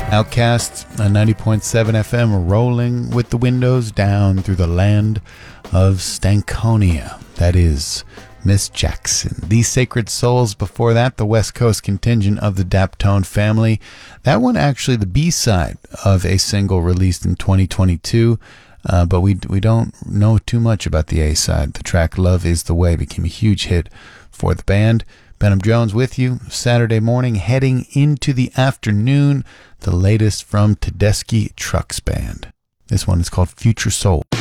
Outcasts on 90.7 FM, rolling with the windows down through the land of Stankonia. That is Miss Jackson. These Sacred Souls, before that, the West Coast contingent of the Daptone family. That one actually the B-side of a single released in 2022, but we don't know too much about the A-side. The track Love Is The Way became a huge hit for the band. Benham Jones with you Saturday morning, heading into the afternoon. The latest from Tedeschi Trucks Band. This one is called Future Soul.